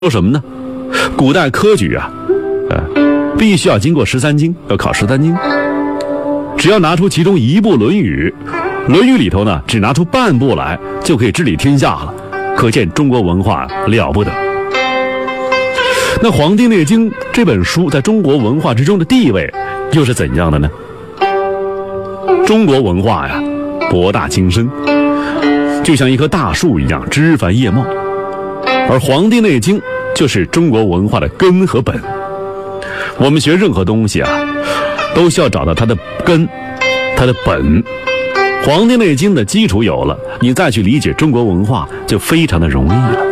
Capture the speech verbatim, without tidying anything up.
说什么呢？古代科举啊，呃，必须要经过十三经，要考十三经。只要拿出其中一部《论语》，《论语》里头呢，只拿出半部来，就可以治理天下了。可见中国文化了不得。那《黄帝内经》这本书在中国文化之中的地位又是怎样的呢？中国文化呀，博大精深，就像一棵大树一样，枝繁叶茂。而《黄帝内经》就是中国文化的根和本。我们学任何东西啊，都需要找到它的根，它的本。《黄帝内经》的基础有了，你再去理解中国文化就非常的容易了。